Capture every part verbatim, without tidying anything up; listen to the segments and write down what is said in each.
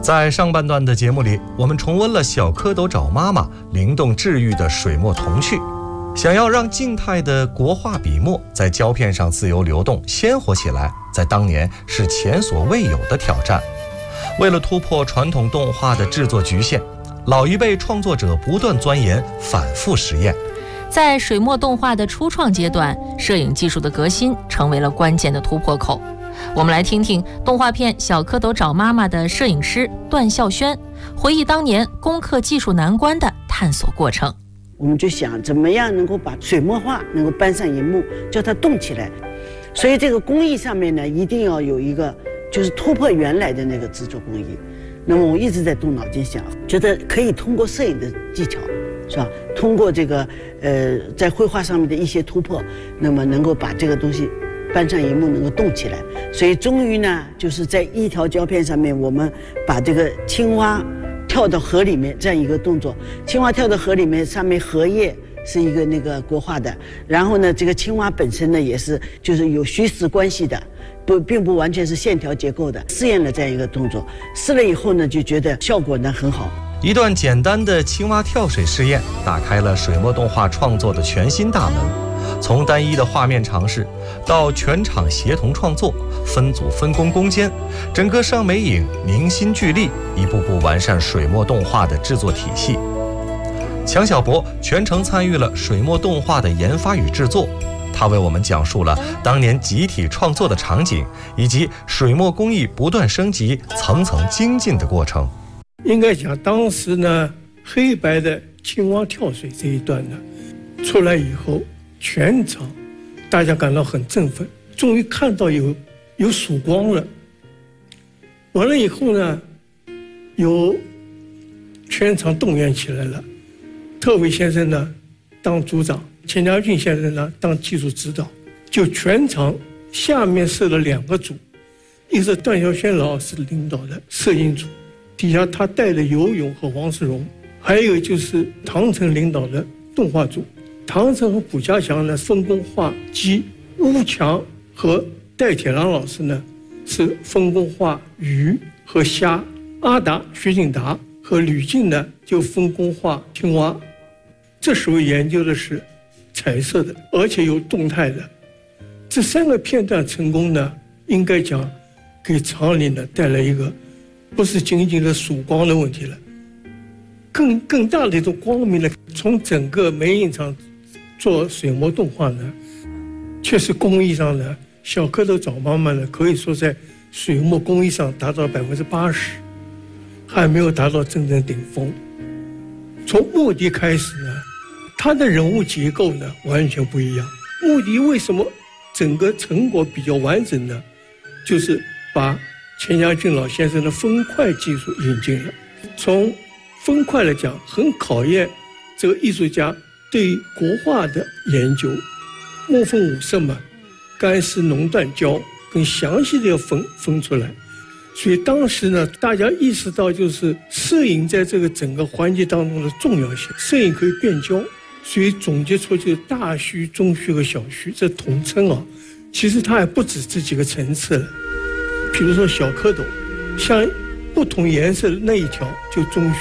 在上半段的节目里，我们重温了小蝌蚪找妈妈灵动治愈的水墨童趣。想要让静态的国画笔墨在胶片上自由流动、鲜活起来，在当年是前所未有的挑战。为了突破传统动画的制作局限，老一辈创作者不断钻研、反复实验。 在水墨动画的初创阶段，摄影技术的革新成为了关键的突破口。我们来听听动画片《小蝌蚪找妈妈》的摄影师段孝轩回忆当年攻克技术难关的探索过程。 我们就想怎么样能够把水墨画能够搬上荧幕，叫它动起来。所以这个工艺上面呢，一定要有一个就是突破原来的那个制作工艺。那么我一直在动脑筋想，觉得可以通过摄影的技巧，是吧？通过这个呃在绘画上面的一些突破，那么能够把这个东西搬上荧幕，能够动起来。所以终于呢，就是在一条胶片上面，我们把这个青蛙跳到河里面这样一个动作。青蛙跳到河里面，上面荷叶是一个那个国画的，然后呢，这个青蛙本身呢也是就是有虚实关系的，不并不完全是线条结构的。试验了这样一个动作，试了以后呢，就觉得效果呢很好。 一段简单的青蛙跳水试验，打开了水墨动画创作的全新大门。从单一的画面尝试到全场协同创作，分组分工攻坚，整个上美影凝心聚力，一步步完善水墨动画的制作体系。强小博全程参与了水墨动画的研发与制作，他为我们讲述了当年集体创作的场景，以及水墨工艺不断升级、层层精进的过程。 应该讲，当时呢，黑白的青蛙跳水这一段呢，出来以后，全场大家感到很振奋，终于看到有有曙光了。完了以后呢，有全场动员起来了。特伟先生呢当组长，钱家俊先生呢当技术指导，就全场下面设了两个组，一个是段孝轩老师领导的摄影组，底下他带的游泳和王世荣，还有就是唐城领导的动画组。唐城和卜家祥呢分工画鸡，乌强和戴铁郎老师呢是分工画鱼和虾，阿达徐景达和吕静呢就分工画青蛙。这时候研究的是彩色的，而且有动态的。这三个片段成功呢，应该讲给厂里呢带来一个不是仅仅的曙光的问题了，更更大的一种光明了。从整个美影厂做水墨动画呢，确实工艺上呢，小蝌蚪找妈妈呢，可以说在水墨工艺上达到百分之八十，还没有达到真正顶峰。从目的开始呢，它的人物结构呢完全不一样。目的为什么整个成果比较完整呢？就是把钱家俊老先生的分块技术引进了。从分块来讲，很考验这个艺术家对国画的研究，墨分五色嘛，干湿浓淡焦，更详细的要分分出来。所以当时呢，大家意识到就是摄影在这个整个环节当中的重要性。摄影可以变焦，所以总结出就是大虚、中虚和小虚，这统称啊。其实它还不止这几个层次了。比如说小蝌蚪，像不同颜色的那一条就中虚，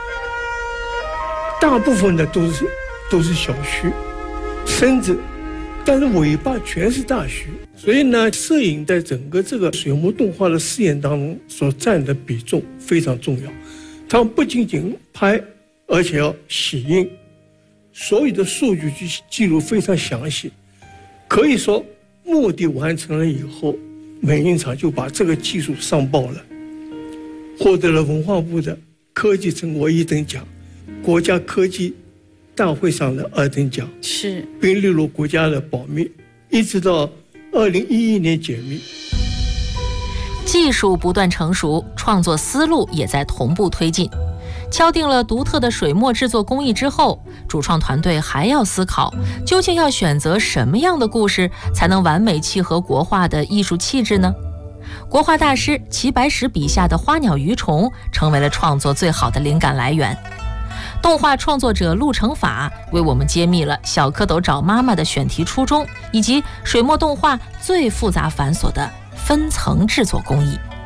大部分的都是都是小虚，身子，但是尾巴全是大虚。所以呢，摄影在整个这个水墨动画的试验当中所占的比重非常重要。它们不仅仅拍，而且要洗印，所有的数据记记录非常详细。可以说，目的完成了以后，美影厂就把这个技术上报了，获得了文化部的科技成果一等奖，国家科技大会上的二等奖， 是并列入国家的保密，一直到二零一一年解密。 技术不断成熟，创作思路也在同步推进。敲定了独特的水墨制作工艺之后，主创团队还要思考，究竟要选择什么样的故事才能完美契合国画的艺术气质呢？国画大师齐白石笔下的花鸟鱼虫成为了创作最好的灵感来源。动画创作者陆成法为我们揭秘了小蝌蚪找妈妈的选题初衷，以及水墨动画最复杂繁琐的分层制作工艺。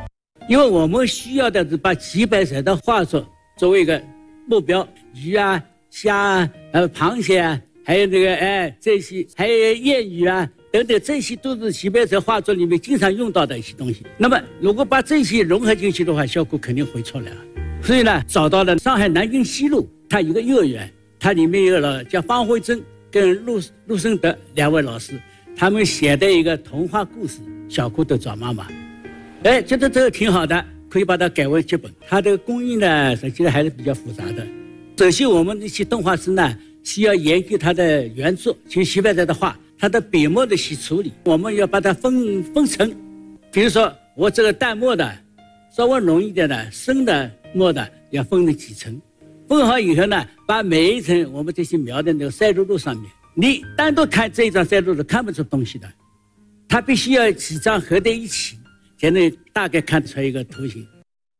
因为我们需要的是把齐白石的画作作为一个目标，鱼啊、虾啊、呃、螃蟹啊，还有这个哎这些，还有谚语啊等等，这些都是齐白石画作里面经常用到的一些东西。那么如果把这些融合进去的话，效果肯定会出来了。所以呢，找到了上海南京西路，它有个幼儿园，它里面有了叫方慧珍跟陆陆胜德两位老师，他们写的一个童话故事《小蝌蚪找妈妈》。哎，觉得这个挺好的，可以把它改为剧本。它的工艺呢，实际上还是比较复杂的。首先，我们这些动画师呢，需要研究它的原作，就齐白石的画，它的笔墨的一些处理，我们要把它分分层。比如说，我这个淡墨的，稍微浓一点的，深的墨的，要分了几层。分好以后呢，把每一层我们这些描的那个赛璐珞上面，你单独看这一张赛璐珞看不出东西的，它必须要几张合在一起，才能大概看出一个图形。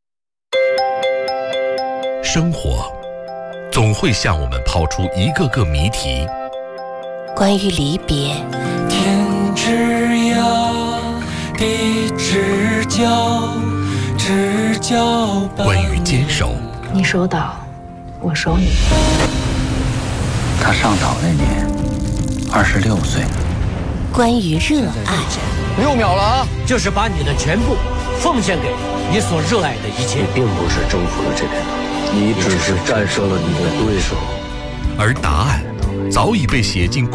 生活总会向我们抛出一个个谜题， 关于离别， 天之涯，地之角，知交半关于坚守， 你守岛，我守你。 他上岛那年二十六岁。 关于热爱， 六秒了啊！就是把你的全部奉献给你所热爱的一切。 你并不是征服了这片岛，你只是战胜了你的对手。 而答案早已被写进故